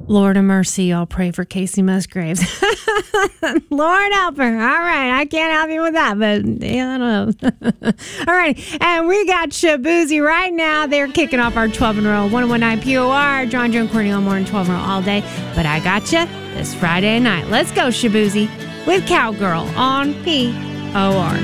Lord of mercy, y'all pray for Casey Musgraves. Lord help her. All right, I can't help you with that, but yeah, I don't know. All right, and we got Shaboozey right now. They're kicking off our 12-in-a-row 101.9 POR. John, Joe, and Courtney all morning, 12-in-a-row all day. But I got you this Friday night. Let's go, Shaboozey, with Cowgirl on POR.